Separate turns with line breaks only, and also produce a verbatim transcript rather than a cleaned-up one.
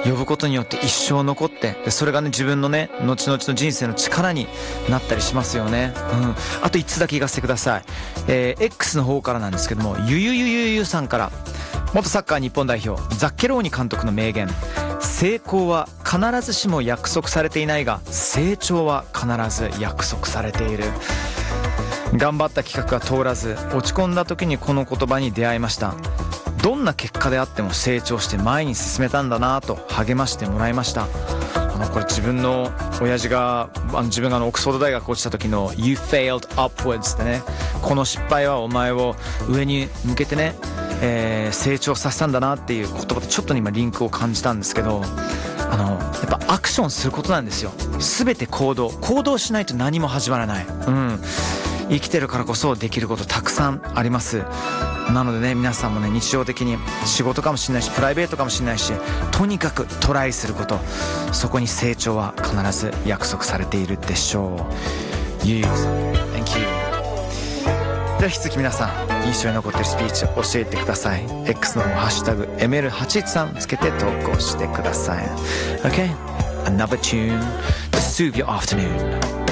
呼ぶことによって一生残って、でそれがね自分のね後々の人生の力になったりしますよね。うん、あといっつだけ言わせてください。えー、X の方からなんですけども、ゆゆゆゆゆさんから、元サッカー日本代表ザッケローニ監督の名言、成功は必ずしも約束されていないが成長は必ず約束されている。頑張った企画が通らず落ち込んだ時にこの言葉に出会いました。どんな結果であっても成長して前に進めたんだなと励ましてもらいました。あのこれ自分の親父があの自分があのオックスフォード大学落ちた時の You failed upwards ってね、この失敗はお前を上に向けてね、えー、成長させたんだなっていう言葉でちょっと今リンクを感じたんですけど、あのやっぱアクションすることなんですよ。全て行動行動しないと何も始まらない。うん、生きてるからこそできることたくさんあります。なのでね、皆さんもね日常的に仕事かもしれないしプライベートかもしれないし、とにかくトライすること、そこに成長は必ず約束されているでしょう。ゆうゆうさん Thank you。 では引き続き皆さん印象に残ってるスピーチを教えてください。 X の方ハッシュタグ エムエルはちいちさん つけて投稿してください。 OK、 Another tune to soothe your afternoon.